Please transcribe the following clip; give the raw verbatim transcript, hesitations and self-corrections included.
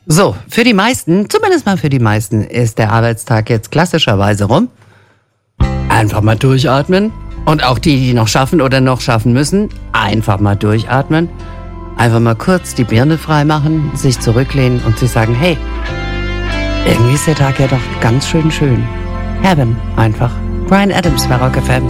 So, für die meisten, zumindest mal für die meisten, ist der Arbeitstag jetzt klassischerweise rum. Einfach mal durchatmen. Und auch die, die noch schaffen oder noch schaffen müssen, einfach mal durchatmen. Einfach mal kurz die Birne frei machen, sich zurücklehnen und sich sagen, hey, irgendwie ist der Tag ja doch ganz schön schön. Heaven, einfach. Bryan Adams bei Rock F M.